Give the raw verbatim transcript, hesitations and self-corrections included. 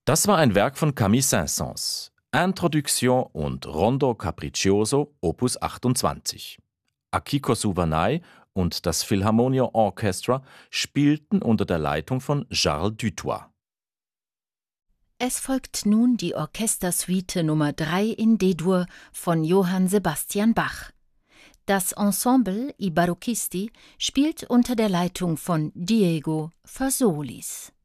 Das war ein Werk von Camille Saint-Saëns, Introduction und Rondo Capriccioso, Opus achtundzwanzig. Akiko Suvanay und das Philharmonia Orchestra spielten unter der Leitung von Charles Dutoit. Es folgt nun die Orchestersuite Nummer drei in D-Dur von Johann Sebastian Bach. Das Ensemble I Barocchisti spielt unter der Leitung von Diego Fasolis.